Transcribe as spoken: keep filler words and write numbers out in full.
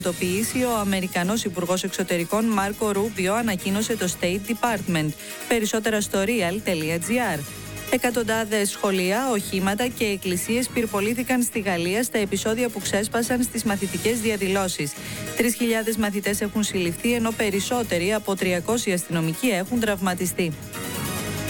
Ο Αμερικανός Υπουργός Εξωτερικών Μάρκο Ρούμπιο ανακοίνωσε το State Department. Περισσότερα στο real τελεία gr. Εκατοντάδες σχολεία, οχήματα και εκκλησίες πυρπολήθηκαν στη Γαλλία στα επεισόδια που ξέσπασαν στις μαθητικές διαδηλώσεις. Τρεις χιλιάδες μαθητές έχουν συλληφθεί, ενώ περισσότεροι από τριακόσιοι αστυνομικοί έχουν τραυματιστεί.